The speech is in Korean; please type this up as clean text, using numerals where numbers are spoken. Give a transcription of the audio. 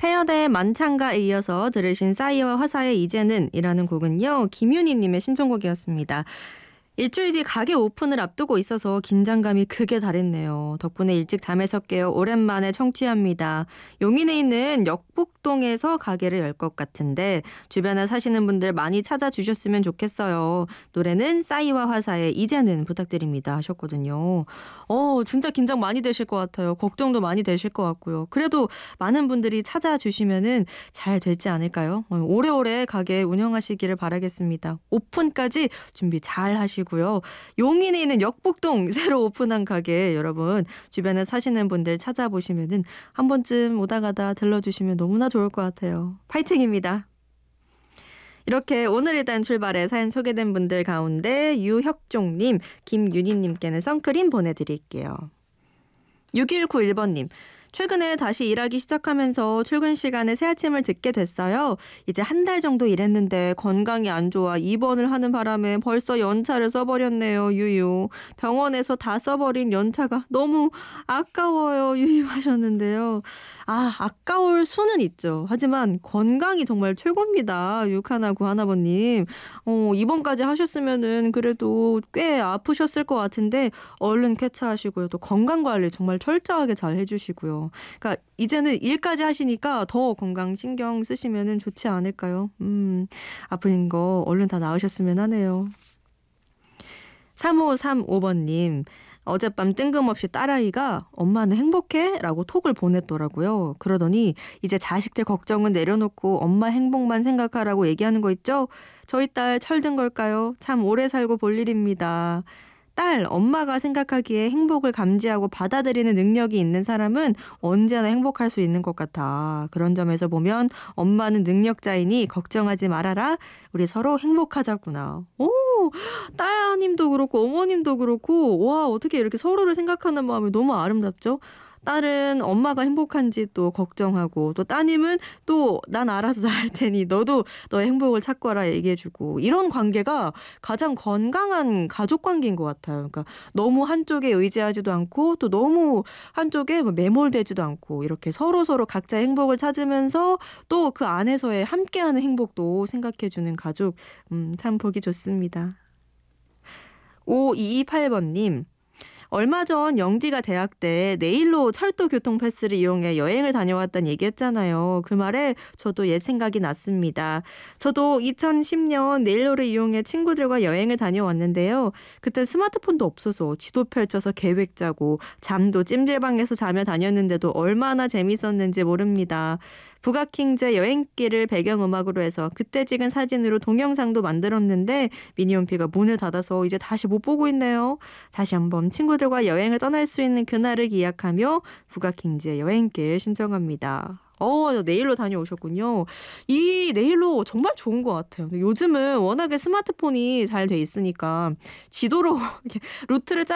태연의 만찬가에 이어서 들으신 싸이와 화사의 이제는이라는 곡은요. 김윤희님의 신청곡이었습니다. 일주일 뒤 가게 오픈을 앞두고 있어서 긴장감이 극에 달했네요. 덕분에 일찍 잠에서 깨어 오랜만에 청취합니다. 용인에 있는 역북동에서 가게를 열 것 같은데 주변에 사시는 분들 많이 찾아주셨으면 좋겠어요. 노래는 싸이와 화사의 이제는 부탁드립니다 하셨거든요. 진짜 긴장 많이 되실 것 같아요. 걱정도 많이 되실 것 같고요. 그래도 많은 분들이 찾아주시면은 잘 되지 않을까요? 오래오래 가게 운영하시기를 바라겠습니다. 오픈까지 준비 잘 하시고 고요. 용인에 있는 역북동 새로 오픈한 가게 여러분 주변에 사시는 분들 찾아보시면은 한 번쯤 오다 가다 들러주시면 너무나 좋을 것 같아요. 파이팅입니다. 이렇게 오늘 일단 출발에 사연 소개된 분들 가운데 유혁종님, 김윤희님께는 선크림 보내드릴게요. 6191번님. 최근에 다시 일하기 시작하면서 출근 시간에 새아침을 듣게 됐어요. 이제 한 달 정도 일했는데 건강이 안 좋아 입원을 하는 바람에 벌써 연차를 써버렸네요. 유유. 병원에서 다 써버린 연차가 너무 아까워요. 유유 하셨는데요. 아까울 수는 있죠. 하지만 건강이 정말 최고입니다. 6191번님. 입원까지 하셨으면은 그래도 꽤 아프셨을 것 같은데 얼른 쾌차하시고요. 또 건강관리 정말 철저하게 잘 해주시고요. 그러니까 이제는 일까지 하시니까 더 건강 신경 쓰시면 좋지 않을까요? 아픈 거 얼른 다 나으셨으면 하네요. 3535번님. 어젯밤 뜬금없이 딸아이가 엄마는 행복해? 라고 톡을 보냈더라고요. 그러더니 이제 자식들 걱정은 내려놓고 엄마 행복만 생각하라고 얘기하는 거 있죠? 저희 딸 철든 걸까요? 참 오래 살고 볼 일입니다. 딸, 엄마가 생각하기에 행복을 감지하고 받아들이는 능력이 있는 사람은 언제나 행복할 수 있는 것 같아. 그런 점에서 보면 엄마는 능력자이니 걱정하지 말아라. 우리 서로 행복하자구나. 따님도 그렇고 어머님도 그렇고 와 어떻게 이렇게 서로를 생각하는 마음이 너무 아름답죠? 딸은 엄마가 행복한지 또 걱정하고 또 따님은 또 난 알아서 잘 테니 너도 너의 행복을 찾고 와라 얘기해주고 이런 관계가 가장 건강한 가족 관계인 것 같아요. 그러니까 너무 한쪽에 의지하지도 않고 또 너무 한쪽에 매몰되지도 않고 이렇게 서로 각자의 행복을 찾으면서 또 그 안에서의 함께하는 행복도 생각해주는 가족 참 보기 좋습니다. 5228번님. 얼마 전 영디가 대학 때 내일로 철도 교통 패스를 이용해 여행을 다녀왔다는 얘기했잖아요. 그 말에 저도 옛 생각이 났습니다. 저도 2010년 내일로를 이용해 친구들과 여행을 다녀왔는데요. 그때 스마트폰도 없어서 지도 펼쳐서 계획 짜고 잠도 찜질방에서 자며 다녔는데도 얼마나 재밌었는지 모릅니다. 북악킹제 여행길을 배경음악으로 해서 그때 찍은 사진으로 동영상도 만들었는데 미니홈피가 문을 닫아서 이제 다시 못 보고 있네요. 다시 한번 친구들과 여행을 떠날 수 있는 그날을 기약하며 북악킹제 여행길 신청합니다. 내일로 다녀오셨군요. 이 내일로 정말 좋은 것 같아요. 요즘은 워낙에 스마트폰이 잘 돼 있으니까 지도로 이렇게 루트를